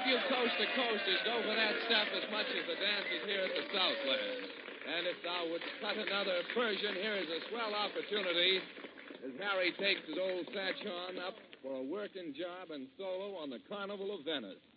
you coast-to-coasters go for that stuff as much as the dancers here at the Southland. And if thou wouldst cut another Persian, here is a swell opportunity as Harry takes his old Satchon up for a working job and solo on the Carnival of Venice.